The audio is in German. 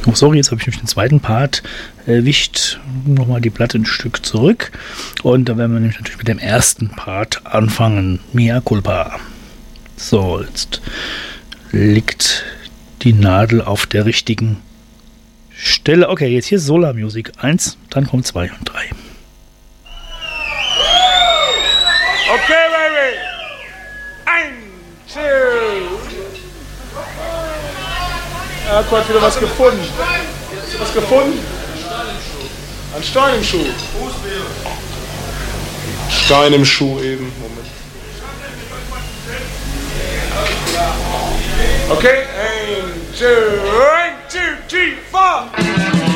Oh, sorry, jetzt habe ich nämlich den zweiten Part erwischt. Nochmal die Platte ein Stück zurück. Und da werden wir nämlich natürlich mit dem ersten Part anfangen. Mea culpa. So, jetzt liegt die Nadel auf der richtigen Stelle. Okay, jetzt hier Solar Music 1, dann kommt 2 und 3. Okay, baby. 1, 2. Marco hat wieder was gefunden. Hast du was gefunden? Ein Stein im Schuh. Stein im Schuh eben. Moment. Okay, 1, 2, 3, 4.